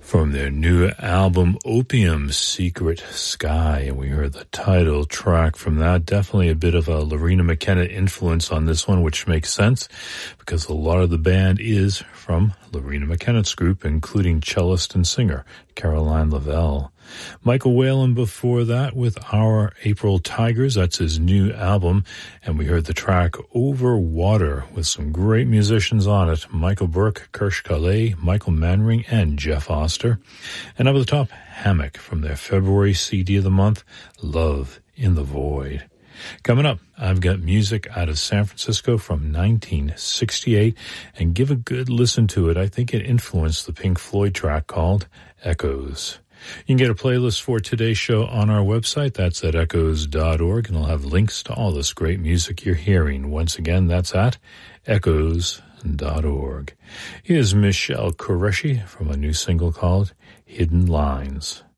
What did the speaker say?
from their new album Opium Secret Sky, and we heard the title track from that. Definitely a bit of a Lorena McKenna influence on this one, which makes sense because a lot of the band is from Lorena McKenna's group, including cellist and singer Caroline Lavelle. Michael Whalen before that with Our April Tigers. That's his new album. And we heard the track Over Water with some great musicians on it. Michael Burke, Kirsch Calais, Michael Manring, and Jeff Oster. And up at the top, Hammock from their February CD of the month, Love in the Void. Coming up, I've got music out of San Francisco from 1968, and give a good listen to it. I think it influenced the Pink Floyd track called Echoes. You can get a playlist for today's show on our website. That's at echoes.org, and I'll have links to all this great music you're hearing. Once again, that's at echoes.org. Here's Michelle Qureshi from a new single called Hidden Lines.